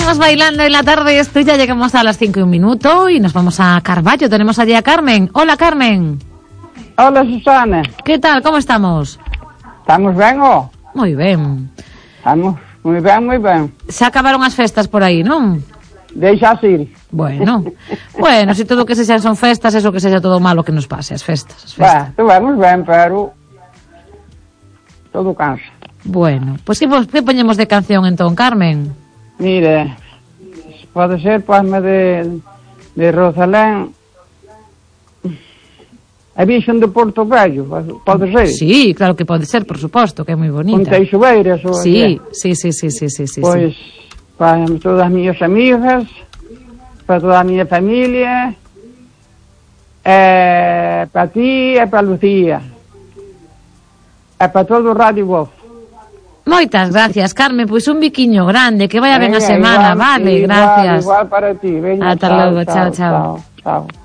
seguimos bailando en la tarde. Esto ya llegamos a las 5:01 y nos vamos a Carballo. Tenemos allí a Carmen. Hola, Carmen. Hola, Susana. ¿Qué tal? ¿Cómo estamos? Estamos ben, ó? Moi ben. Estamos moi ben, moi ben. Se acabaron as festas por aí, non? Deixa ir. Bueno, se todo o que sexan son festas, eso que sexa todo malo que nos pase, as festas. Estuvemos ben, pero todo cansa. Bueno, pues que poñemos de canción entón, Carmen? Mire, pode ser, poisme de Rosalén, a Virxen de Porto Vello, pode ser? Sí, claro que pode ser, por suposto, que é moi bonita. Con Teixubeiras. Sí. Pois, para todas as miñas amigas, para toda a miña familia, para ti e para Lucía, e para todo o Radio Voz. Moitas gracias, Carmen, pois un biquiño grande, que vaya ben a semana, vale, gracias. Igual para ti, veña. Ata logo, chao. Chao.